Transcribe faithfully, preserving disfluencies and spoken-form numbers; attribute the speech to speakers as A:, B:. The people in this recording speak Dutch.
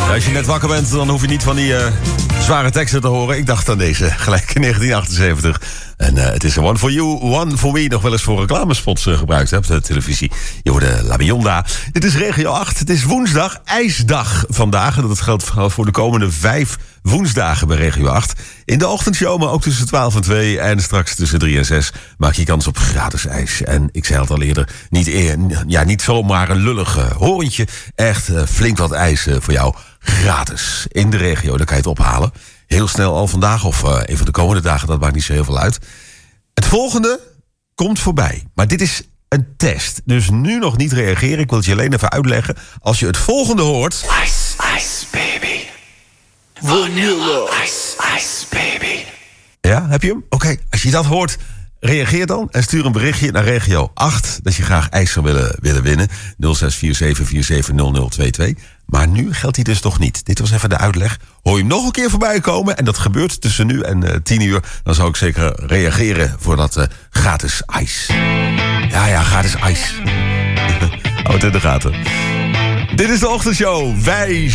A: Ja, als je net wakker bent, dan hoef je niet van die uh, zware teksten te horen. Ik dacht aan deze, gelijk in negentien achtenzeventig. En uh, het is One for You, One for Me. Nog wel eens voor reclamespots uh, gebruikt hè, op de televisie. Je hoorde La Bionda. Dit is regio acht. Het is woensdag, ijsdag vandaag. En dat geldt voor de komende vijf woensdagen bij regio acht. In de ochtendshow, maar ook tussen twaalf en twee. En straks tussen drie en zes maak je kans op gratis ijs. En ik zei het al eerder, niet, eer, ja, niet zomaar een lullig uh, horentje. Echt uh, flink wat ijs uh, voor jou. Gratis in de regio, dan kan je het ophalen. Heel snel al vandaag of uh, een van de komende dagen, dat maakt niet zo heel veel uit. Het volgende komt voorbij. Maar dit is een test. Dus nu nog niet reageren. Ik wil het je alleen even uitleggen. Als je het volgende hoort...
B: Ice, ice, baby. Vanilla. Ice, ice, baby.
A: Ja, heb je hem? Oké, okay. Als je dat hoort... Reageer dan en stuur een berichtje naar regio acht... dat je graag ijs zou willen, willen winnen. nul zes vier zeven vier zeven nul nul twee twee. Maar nu geldt die dus toch niet. Dit was even de uitleg. Hoor je hem nog een keer voorbij komen... en dat gebeurt tussen nu en uh, tien uur... dan zou ik zeker reageren voor dat uh, gratis ijs. Ja, ja, gratis ijs. Houd het in de gaten. Dit is de ochtendshow. Wij